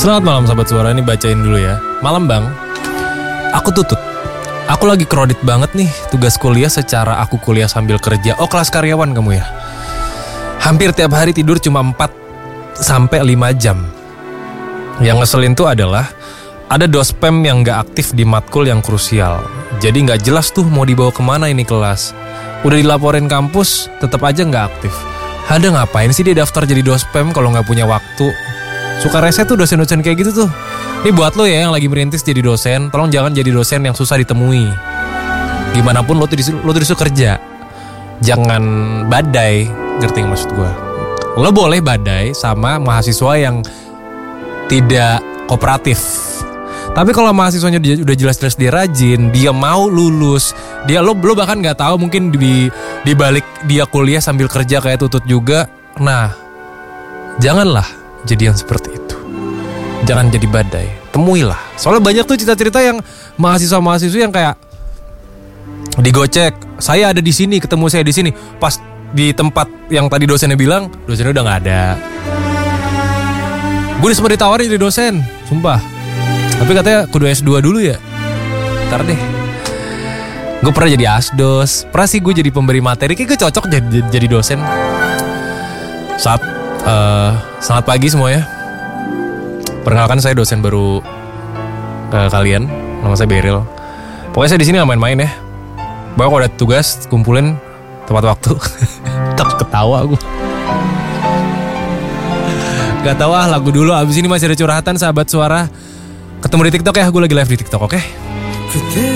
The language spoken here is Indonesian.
Selamat malam sahabat suara, ini bacain dulu ya. Malam bang, aku tutut. Aku lagi kredit banget nih tugas kuliah secara aku kuliah sambil kerja. Oh, kelas karyawan kamu ya? Hampir tiap hari tidur cuma 4 sampai 5 jam. Yang ngeselin tuh adalah ada dospem yang gak aktif di matkul yang krusial. Jadi gak jelas tuh mau dibawa kemana ini kelas. Udah dilaporin kampus, tetap aja gak aktif. Ada ngapain sih dia daftar jadi dospem kalau gak punya waktu? Suka rese tuh dosen-dosen kayak gitu tuh. Ini buat lo ya yang lagi merintis jadi dosen, tolong jangan jadi dosen yang susah ditemui. Gimana pun lo tuh disuruh kerja. Jangan badai, ngerti maksud gue? Lo boleh badai sama mahasiswa yang tidak kooperatif. Tapi kalau mahasiswanya udah jelas-jelas dia rajin, dia mau lulus, lo bahkan nggak tahu mungkin di balik dia kuliah sambil kerja kayak tutut juga. Nah, janganlah jadi yang seperti itu. Jangan jadi badai, temuilah. Soalnya banyak tuh cerita-cerita yang mahasiswa yang kayak digocek, saya ada di sini, ketemu saya di sini. Pas di tempat yang tadi dosennya bilang, dosennya udah nggak ada. Gue sempat ditawarin jadi dosen, sumpah. Tapi katanya kudu S2 dulu ya. Ntar deh. Gue pernah jadi asdos, pernah sih gue jadi pemberi materi. Kayak gue cocok jadi dosen. Selamat pagi semuanya. Perkenalkan saya dosen baru kalian. Nama saya Beril. Pokoknya saya di sini nggak main-main ya. Bahwa kalau ada tugas kumpulin tepat waktu. Tak ketawa gue. Gak tahu lagu dulu. Abis ini masih ada curhatan sahabat suara. Ketemu di TikTok ya. Gue lagi live di TikTok, oke?